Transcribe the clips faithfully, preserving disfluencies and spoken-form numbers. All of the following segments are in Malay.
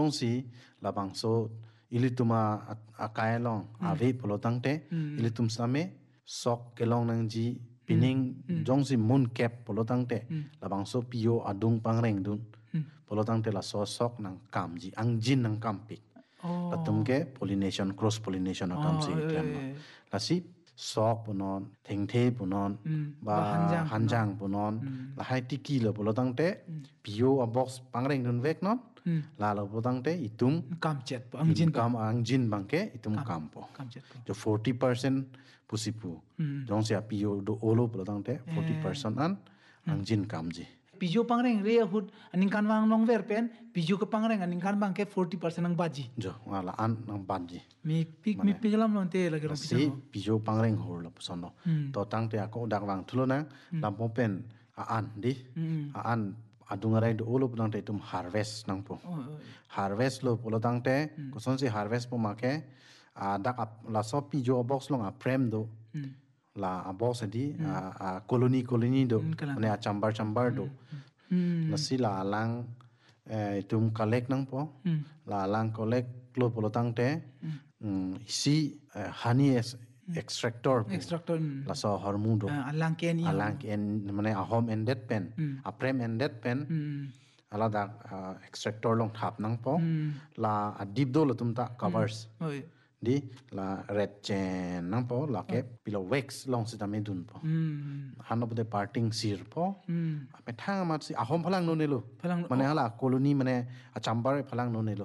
dong si labang so ilituma akaya long ave polo tangte ilitum same sok kelong nang ji pining jong si moon cap polo tangte labang so pio adung pangreng dun polo tangte la so sok nang kam ji angjin nang kampik latum ke pollination cross pollination akam si klem la si sok punon thengthe punon ba hanjang punon la hai tiki lo polo tangte pio a box pangreng dun vek non la lo polo tangte itum kam chet po angjin kam angjin bangke itum kam po jo forty percent pusipu jong sia pio do olo polo tangte forty percent an angjin kam ji pijo pangreng re hut aning kan wang long ver pen pijo ke pangreng aning kan bang ke forty percent ang baji jo wala an nang baji mi pik mi pigalam non te lagi ro si pijo pangreng hor la sono to tangte ako dak wang thulo na lampo pen a an di a an adungarai do olo putang te tum harvest nang po harvest lo polo tang te ko son si harvest po make a dak la so pijo box long a prem do la a box di a colony colony do ne a chambar chambar do la si la lang tum collect nang po la lang collect lo polo tang te si honey extractor extractor la so hormone do alang ken ya alang ken mane a home ended pen a prem ended pen ala da extractor long thap nang po la a deep do la tumta covers di la red chain nang po la ke pilo wax long sita me dun po hano de parting sir po a pe thang ma si a home phalang no ne lo mane ala colony mane a chambar phalang no ne lo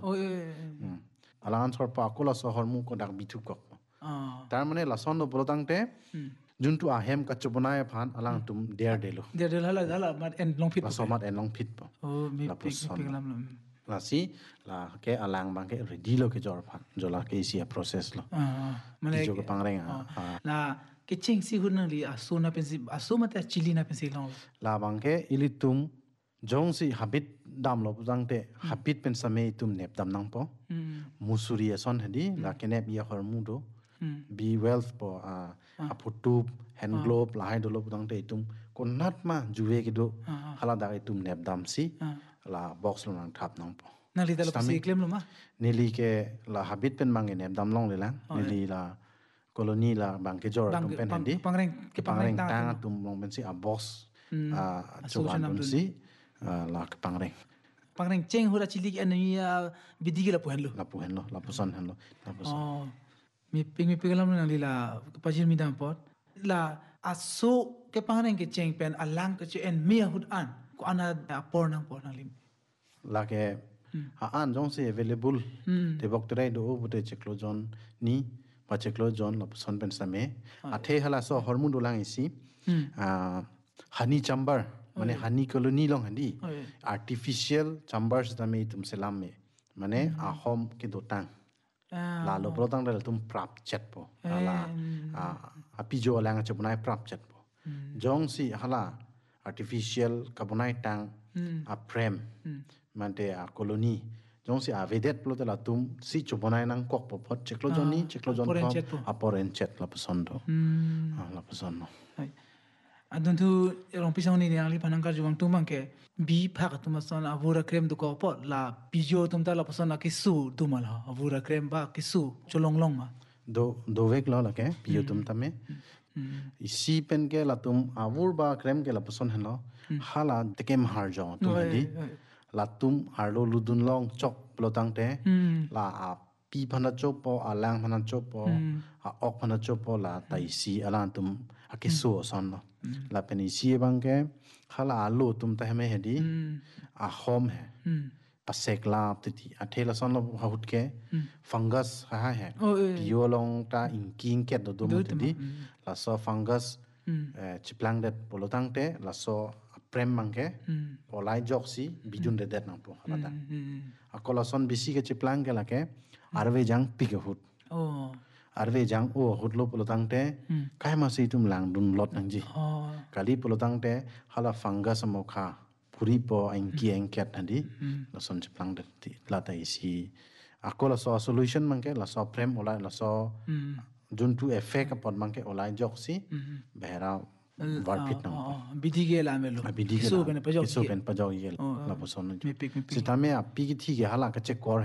ala answer pa kola so hormu ko dak bitu ko তার মানে লাসন বলো তাংতে juntu ahem ka chubonaya phan alang tum der delo der del hala hala mat en long fit la somat en long fit po oh mi pik lam lam la si la ke alang bang ke ready lo ke jor phan jola ke sia process lo ah mane jo ko pangreng la ke ching si hun li asuna pensi asuma ta chili na pensi long la bang ke ilitum jong si habit dam lo bang te habit pen same tum nep dam nang po musuri son hadi la ke nep ya hormu do be wealth po a aputup hand globe la hai dolo budang te tum konat ma juwe ke do hala da tum nep dam si la box lo nang thap nang po na li dalo si claim lo ma nili ke la habit pen mang nep dam long le lang nili la colony la bang ke jor tum pen handi pangreng ke pangreng tang tum long pen si a box a chuan dun si la ke pangreng pangreng cheng hura chili ke ani bidigi la puhen lo la puhen lo la pusan hen lo la pusan mi ping mi pigalam na lila pajil mi dam pot la aso ke pangreng ke cheng pen alang ke chen mi hud an ko ana por nang por nang lim la ke a an jong se available te bok trai do bu te cheklo jon ni pa cheklo jon la son pen same a the hala so hormone do lang isi a honey chamber mane honey colony long handi artificial chambers da me tum selam me mane a home ke do tang la lo pro tang dal tum prap chat po ala a pijo lang chapnai prap chat po jong si hala artificial carbonai tang a prem mante a colony jong si a vedet plo la tum si chupnai nang kok po pot cheklo joni cheklo jon po a poren chat la pasondo la pasondo adun tu rong pisang ni ali panangkar juang tumang ke bi phak tumason avura krem du ko pot la pijo tum ta la pason ki su tumal ha avura krem ba ki su cholong long ma do do vek lo la ke pijo tum tame isi pen ke la tum avur ba krem ke la pason hen lo hala tekem har jo tum di la tum har lo ludun long chok plotang te la a pi phana chop po alang phana chop po a ok phana chop po la tai si ala tum akisu son lo la pen isi bang ke hala alu tum ta me hedi a home hai pasek la ti a thela son lo hut ke fungus ha ha yo long ta inking ket do dum ti la so fungus chiplang det polotang te la so prem mangke polai joksi bijun de det nang po hala da akola son bisi ke chiplang ke la ke arve jang pike hut oh arve jang o hutlo polotang te kai ma si tum lang dun lot nang ji kali polotang te hala fungus mo kha puri po angki angket handi la son chiplang de ti la ta isi akola so solution mangke la so prem ola la so jun tu effect upon mangke ola joksi behra war pit nang bidige la melo bidige so ben pajog so ben pajog yel la poson sitame a pi ki thi ge hala ka che kor